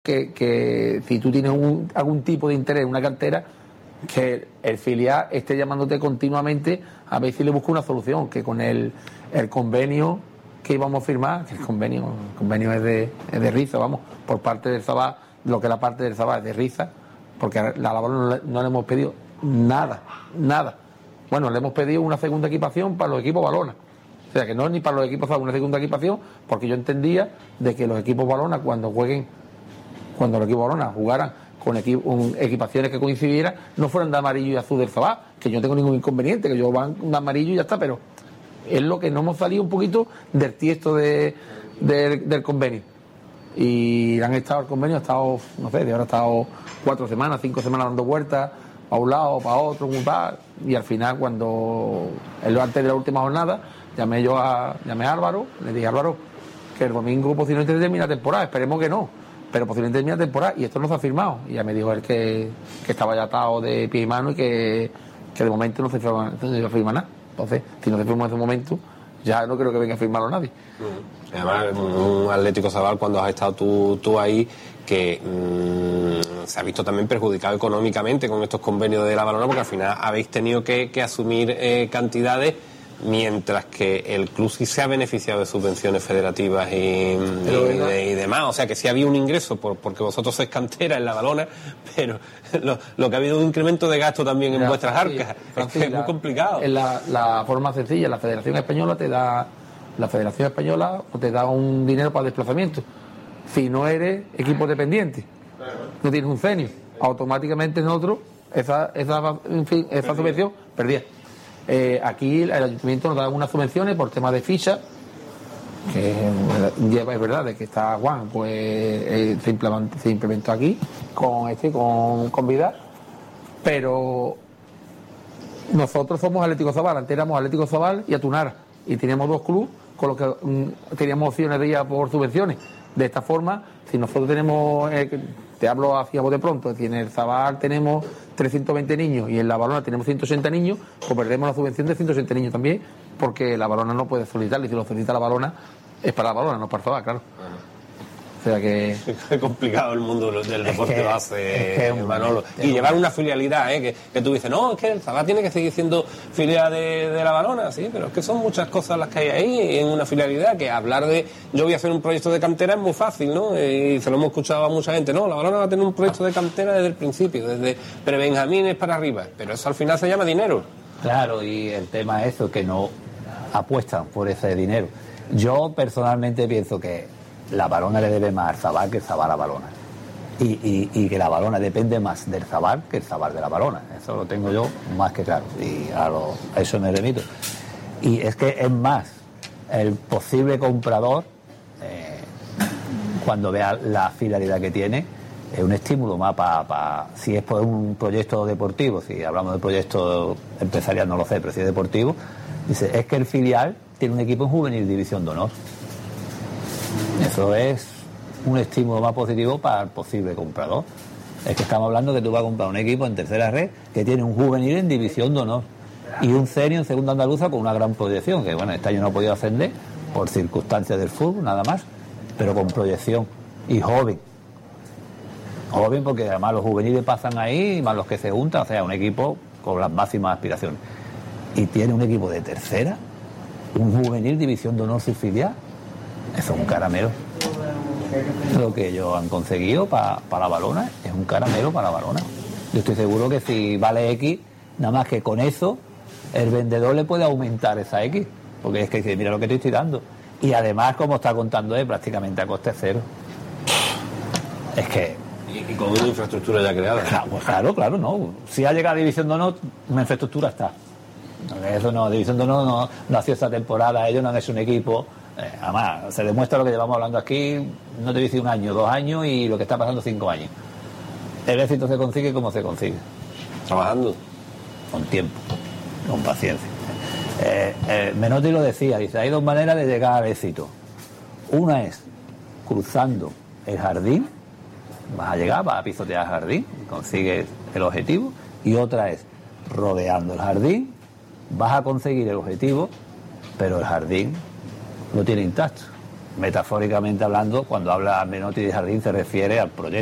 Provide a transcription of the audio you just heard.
que si tú tienes algún tipo de interés en una cantera, que el filial esté llamándote continuamente a ver si le busca una solución, que con el convenio que íbamos a firmar, que el convenio es de risa, vamos, por parte del Zabal, lo que es la parte del Zabal es de risa, porque a la Balona no le hemos pedido nada. Bueno, le hemos pedido una segunda equipación para los equipos Balona. O sea, que no es ni para los equipos Zabal una segunda equipación, porque yo entendía de que los equipos Balona, cuando los equipos Balona jugaran con equipaciones que coincidieran, no fueran de amarillo y azul del Zabal, que yo no tengo ningún inconveniente, que yo van de amarillo y ya está, pero es lo que no hemos salido un poquito del tiesto del convenio. Y han estado, el convenio ha estado, no sé, de ahora ha estado 4 semanas, 5 semanas dando vueltas, para un lado, para otro, y al final, antes de la última jornada, llamé a Álvaro, le dije a Álvaro que el domingo posiblemente termine la temporada, esperemos que no, pero posiblemente termine la temporada, y esto no se ha firmado, y ya me dijo él que estaba ya atado de pie y mano y que de momento no se iba a firmar nada. Entonces, si no se firma en ese momento, ya no creo que venga a firmarlo nadie. Además, un Atlético Zabal, cuando has estado tú ahí, que se ha visto también perjudicado económicamente con estos convenios de la Balona, porque al final habéis tenido que asumir cantidades, mientras que el club sí se ha beneficiado de subvenciones federativas y demás. O sea, que sí había un ingreso porque vosotros sois cantera en la Balona, pero lo que ha habido un incremento de gasto también en vuestras arcas. Es muy complicado. En la forma sencilla, la Federación Española te da un dinero para desplazamiento. Si no eres equipo dependiente, no tienes un CENIO, automáticamente nosotros esa subvención perdía. Aquí el ayuntamiento nos da algunas subvenciones por temas de ficha, que es verdad de que está Juan, pues se implementó aquí con Vidal, pero nosotros somos Atlético Zabal, antes éramos Atlético Zabal y Atunara, y teníamos 2 clubes con los que teníamos opciones de ir por subvenciones. De esta forma, si nosotros tenemos, te hablo así a bote pronto, si en el Zabal tenemos 320 niños y en la Balona tenemos 180 niños, pues perdemos la subvención de 180 niños también, porque la Balona no puede solicitarlo, y si lo solicita la Balona, es para la Balona, no para el Zabal, claro. O sea que... Es complicado el mundo del deporte base, Manolo. Y llevar una filialidad, que tú dices, no, es que el Zabal tiene que seguir siendo filial de la Balona, sí, pero es que son muchas cosas las que hay ahí en una filialidad, que hablar de yo voy a hacer un proyecto de cantera es muy fácil, ¿no? Y se lo hemos escuchado a mucha gente, no, la Balona va a tener un proyecto de cantera desde el principio, desde prebenjamines para arriba, pero eso al final se llama dinero. Claro, y el tema es eso, que no apuestan por ese dinero. Yo personalmente pienso que la Balona le debe más al Zabal que el Zabal a la Balona. Y que la Balona depende más del Zabal que el Zabal de la Balona. Eso lo tengo yo más que claro. Y a eso me remito. Y es que es más, el posible comprador, cuando vea la finalidad que tiene, es un estímulo más si es por un proyecto deportivo, si hablamos de proyecto empresarial no lo sé, pero si es deportivo, dice, es que el filial tiene un equipo en juvenil división de honor. Eso es un estímulo más positivo para el posible comprador. Es que estamos hablando que tú vas a comprar un equipo en tercera red que tiene un juvenil en división de honor y un senior en segunda andaluza con una gran proyección, que bueno, este año no ha podido ascender por circunstancias del fútbol, nada más, pero con proyección y joven porque además los juveniles pasan ahí, más los que se juntan, o sea, un equipo con las máximas aspiraciones. Y tiene un equipo de tercera, un juvenil división de honor subfilial. Eso es un caramelo. Lo que ellos han conseguido para la Balona es un caramelo para la Balona. Yo estoy seguro que si vale X, nada más que con eso el vendedor le puede aumentar esa X, porque es que dice, mira lo que te estoy dando. Y además, como está contando, es prácticamente a coste cero. Es que... Y con una infraestructura ya creada. Claro, no. Si ha llegado a División de Honor, una infraestructura está. Eso no, División de Honor no ha sido esta temporada, ellos no han hecho un equipo... además, se demuestra lo que llevamos hablando aquí, no te voy a decir 1 año, 2 años y lo que está pasando 5 años. El éxito se consigue como se consigue. Trabajando. Con tiempo, con paciencia. Menotti lo decía, dice, hay 2 maneras de llegar al éxito. Una es cruzando el jardín, vas a pisotear el jardín, consigues el objetivo, y otra es rodeando el jardín, vas a conseguir el objetivo, pero el jardín lo tiene intacto. metafóricamente hablando, cuando habla Menotti de Jardín se refiere al proyecto